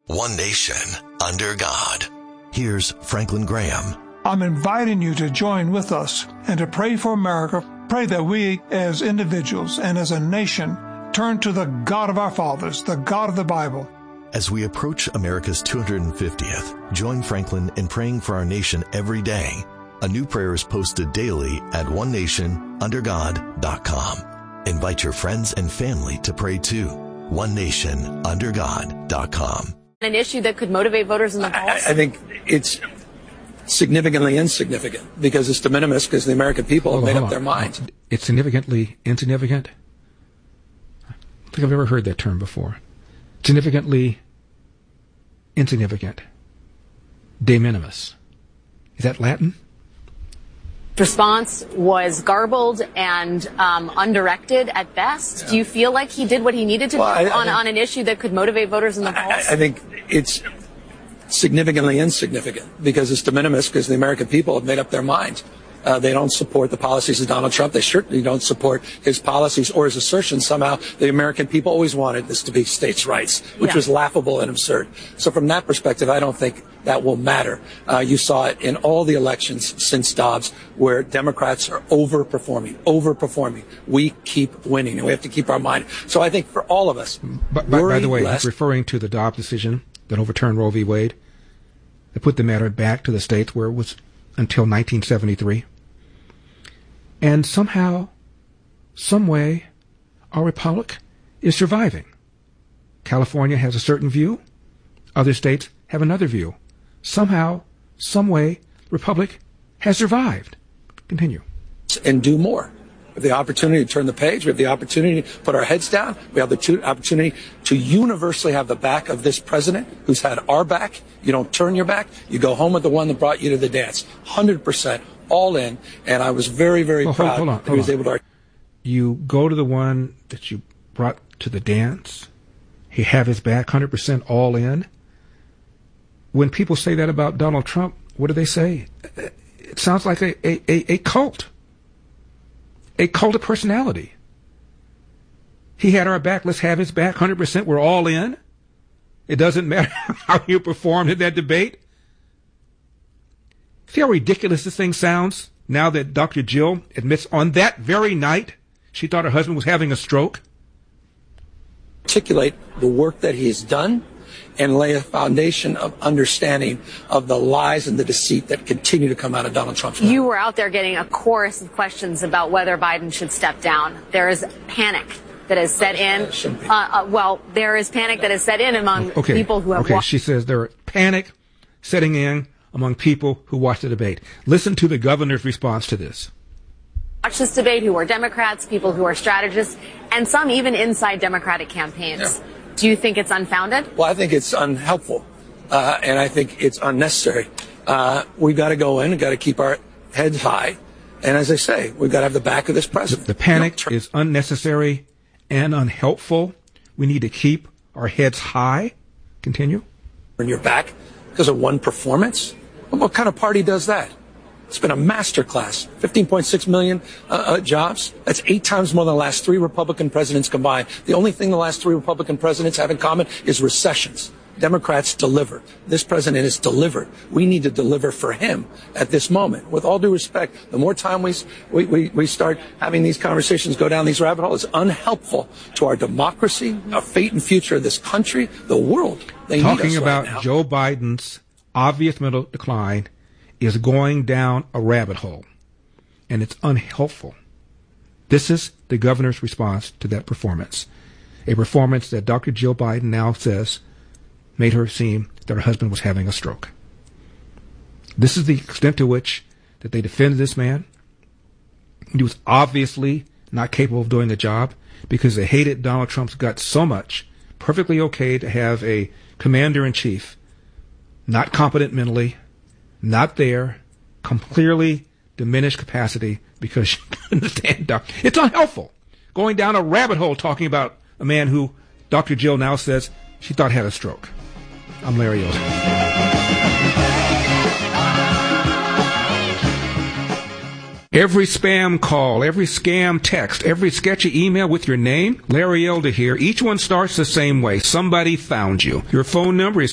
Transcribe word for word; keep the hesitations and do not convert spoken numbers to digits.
One nation under God. Here's Franklin Graham. I'm inviting you to join with us and to pray for America. Pray that we as individuals and as a nation turn to the God of our fathers, the God of the Bible. As we approach America's two hundred fiftieth, join Franklin in praying for our nation every day. A new prayer is posted daily at one nation under god dot com. Invite your friends and family to pray too. one nation under god dot com. An issue that could motivate voters in the polls? I, I think it's significantly insignificant because it's de minimis because the American people hold have on, made up their on. minds. It's significantly insignificant? I don't think I've ever heard that term before. Significantly insignificant. De minimis. Is that Latin? Response was garbled and um, undirected at best. Yeah. Do you feel like he did what he needed to well, do I, on, I think, on an issue that could motivate voters in the polls? I, I think it's significantly insignificant because it's de minimis because the American people have made up their minds. Uh, they don't support the policies of Donald Trump. They certainly don't support his policies or his assertion somehow the American people always wanted this to be states' rights, which yeah. was laughable and absurd. So from that perspective, I don't think that will matter. Uh, you saw it in all the elections since Dobbs where Democrats are overperforming, overperforming. We keep winning, and we have to keep our mind. So I think for all of us, by, by, by the way, he's referring to the Dobbs decision that overturned Roe v. Wade, that put the matter back to the states where it was until nineteen seventy-three. And somehow, some way, our republic is surviving. California has a certain view. Other states have another view. Somehow, some way, republic has survived. Continue. And do more. We have the opportunity to turn the page. We have the opportunity to put our heads down. We have the two opportunity to universally have the back of this president who's had our back. You don't turn your back. You go home with the one that brought you to the dance. one hundred percent. All in, and I was very, very well, proud hold on, that he was on. able to. You go to the one that you brought to the dance. He have his back, one hundred percent all in. When people say that about Donald Trump, what do they say? It sounds like a, a, a, a cult, a cult of personality. He had our back. Let's have his back, one hundred percent. We're all in. It doesn't matter how you performed in that debate. See how ridiculous this thing sounds now that Doctor Jill admits on that very night she thought her husband was having a stroke? Articulate the work that he has done and lay a foundation of understanding of the lies and the deceit that continue to come out of Donald Trump's mouth. You were out there getting a chorus of questions about whether Biden should step down. There is panic that has set in. Uh, uh, well, there is panic that has set in among okay. people who have Okay, watched. She says there is panic setting in among people who watch the debate. Listen to the governor's response to this. Watch this debate who are Democrats, people who are strategists, and some even inside Democratic campaigns. Yeah. Do you think it's unfounded? Well, I think it's unhelpful, uh, and I think it's unnecessary. Uh, we've got to go in and got to keep our heads high. And as I say, we've got to have the back of this president. The, the panic you know, is unnecessary and unhelpful. We need to keep our heads high. Continue. Turn your back because of one performance? What kind of party does that? It's been a masterclass. fifteen point six million uh, uh, jobs. That's eight times more than the last three Republican presidents combined. The only thing the last three Republican presidents have in common is recessions. Democrats delivered. This president has delivered. We need to deliver for him at this moment. With all due respect, the more time we, we, we, we start having these conversations go down these rabbit holes, it's unhelpful to our democracy, our fate and future of this country, the world. They Talking need us about right now. Joe Biden's obvious mental decline is going down a rabbit hole, and it's unhelpful. This is the governor's response to that performance, a performance that Doctor Jill Biden now says made her seem that her husband was having a stroke. This is the extent to which that they defended this man. He was obviously not capable of doing the job because they hated Donald Trump's guts so much. Perfectly okay to have a commander-in-chief not competent mentally, not there, clearly diminished capacity because she couldn't stand up. It's unhelpful. Going down a rabbit hole talking about a man who Doctor Jill now says she thought had a stroke. I'm Larry Elder. Every spam call, every scam text, every sketchy email with your name, Larry Elder here, each one starts the same way. Somebody found you. Your phone number is